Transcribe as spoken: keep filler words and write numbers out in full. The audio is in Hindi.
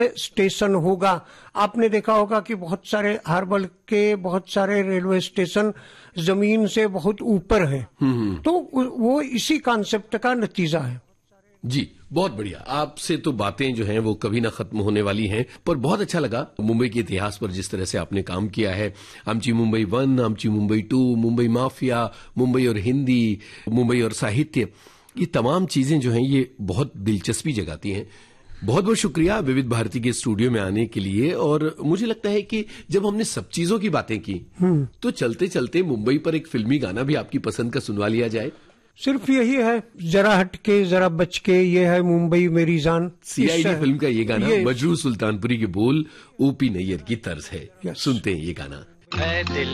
स्टेशन होगा। आपने देखा होगा कि बहुत सारे हार्बर के बहुत सारे रेलवे स्टेशन जमीन से बहुत ऊपर है, तो वो इसी कॉन्सेप्ट का नतीजा है। जी, बहुत बढ़िया। आपसे तो बातें जो हैं वो कभी ना खत्म होने वाली हैं, पर बहुत अच्छा लगा मुंबई के इतिहास पर जिस तरह से आपने काम किया है। आमची मुंबई वन, आमची मुंबई टू, मुंबई माफिया, मुंबई और हिंदी, मुंबई और साहित्य, ये तमाम चीजें जो हैं ये बहुत दिलचस्पी जगाती हैं। बहुत बहुत शुक्रिया विविध भारती के स्टूडियो में आने के लिए। और मुझे लगता है कि जब हमने सब चीजों की बातें की तो चलते चलते मुंबई पर एक फिल्मी गाना भी आपकी पसंद का सुनवा लिया जाए। सिर्फ यही है, जरा हट के जरा बच के, ये है मुंबई मेरी जान। सीआईडी फिल्म का ये गाना, मजरू सुल्तानपुरी के बोल, ओपी नैयर की तर्ज है। सुनते हैं ये गाना।